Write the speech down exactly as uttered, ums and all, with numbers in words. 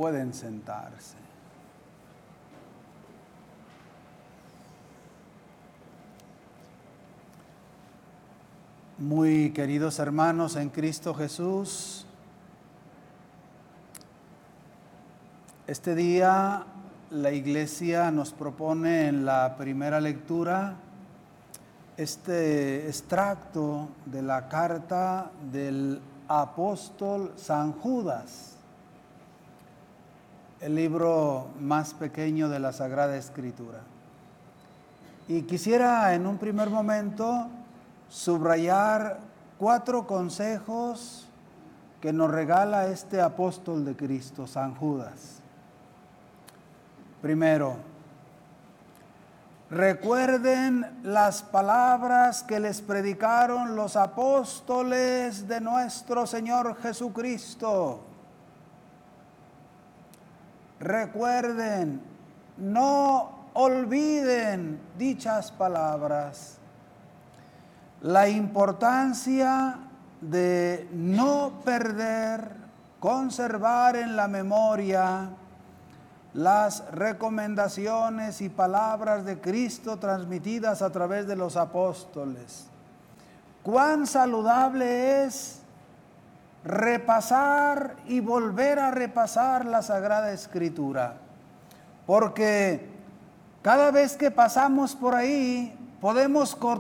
Pueden sentarse. Muy queridos hermanos en Cristo Jesús, este día la Iglesia nos propone en la primera lectura este extracto de la carta del apóstol San Judas, el libro más pequeño de la Sagrada Escritura. Y quisiera en un primer momento subrayar cuatro consejos que nos regala este apóstol de Cristo, San Judas. Primero, recuerden las palabras que les predicaron los apóstoles de nuestro Señor Jesucristo. Recuerden, no olviden dichas palabras. La importancia de no perder, conservar en la memoria las recomendaciones y palabras de Cristo transmitidas a través de los apóstoles. Cuán saludable es repasar y volver a repasar la Sagrada Escritura, porque cada vez que pasamos por ahí podemos cortar